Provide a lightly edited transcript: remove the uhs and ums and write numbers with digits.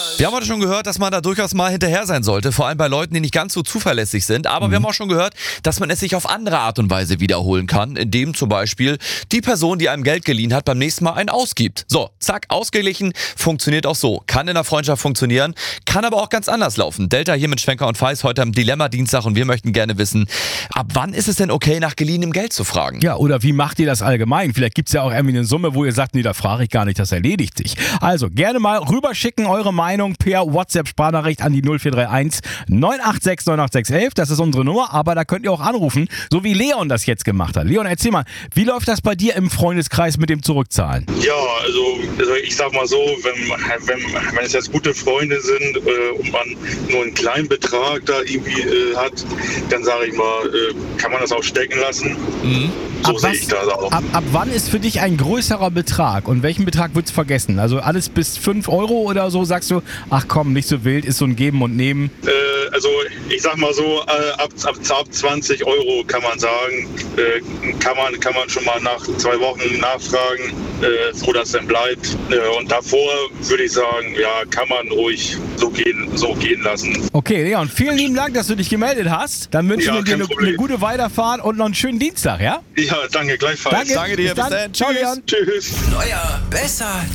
Wir haben heute schon gehört, dass man da durchaus mal hinterher sein sollte, vor allem bei Leuten, die nicht ganz so zuverlässig sind. Aber wir haben auch schon gehört, dass man es sich auf andere Art und Weise wiederholen kann, indem zum Beispiel die Person, die einem Geld geliehen hat, beim nächsten Mal einen ausgibt. So, zack, ausgeglichen, funktioniert auch so. Kann in der Freundschaft funktionieren, kann aber auch ganz anders laufen. Delta hier mit Schwenker und Feis heute am Dilemma-Dienstag und wir möchten gerne wissen, ab wann ist es denn okay, nach geliehenem Geld zu fragen? Ja, oder wie macht ihr das allgemein? Vielleicht gibt es ja auch irgendwie eine Summe, wo ihr sagt, nee, da frage ich gar nicht, das erledigt sich. Also gerne mal rüberschicken eure Meinung per WhatsApp-Sprachnachricht an die 0431 986 98611. Das ist unsere Nummer, aber da könnt ihr auch anrufen, so wie Leon das jetzt gemacht hat. Leon, erzähl mal, wie läuft das bei dir im Freundeskreis mit dem Zurückzahlen? Ja, also ich sag mal so, wenn es jetzt gute Freunde sind und man nur einen kleinen Betrag da irgendwie hat, dann sage ich mal, kann man das auch stecken lassen. So sehe ich das auch. Ab wann ist für dich ein größerer Betrag und welchen Betrag würdest du vergessen? Also alles bis 5 Euro oder so sagst du, ach komm, nicht so wild, ist so ein Geben und Nehmen? Also ich sag mal so, ab 20 Euro kann man sagen, kann man schon mal nach 2 Wochen nachfragen, wo das denn bleibt. Und davor würde ich sagen, ja, kann man ruhig so gehen lassen. Okay, Leon, vielen lieben Dank, dass du dich gemeldet hast. Dann wünschen wir dir eine gute Weiterfahrt und noch einen schönen Dienstag, ja? Ja, danke, gleichfalls. Danke dir, bis dann. Ciao, Leon. Tschüss. Neuer, besser,